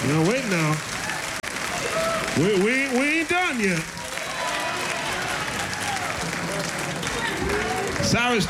Now, wait now. We ain't done yet. Cyrus